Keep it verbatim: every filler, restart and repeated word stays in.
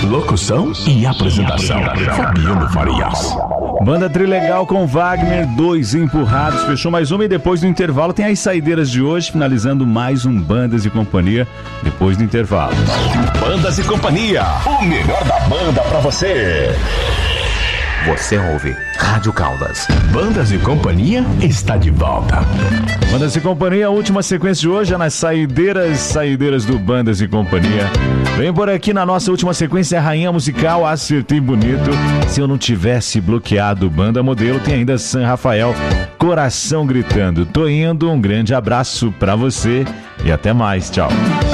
Locução e apresentação, Fabiano Farias. Banda Trilegal com Wagner, Dois Empurrados. Fechou mais uma e depois do intervalo tem as saideiras de hoje, finalizando mais um Bandas e Companhia depois do intervalo. Bandas e Companhia, o melhor da banda pra você. Você ouve Rádio Caldas. Bandas e Companhia está de volta. Bandas e Companhia, a última sequência de hoje é nas saideiras, saideiras do Bandas e Companhia. Vem por aqui na nossa última sequência, a rainha musical Acertei Bonito. Se eu não tivesse bloqueado Banda Modelo, tem ainda San Rafael, Coração Gritando. Tô indo, um grande abraço pra você e até mais, tchau.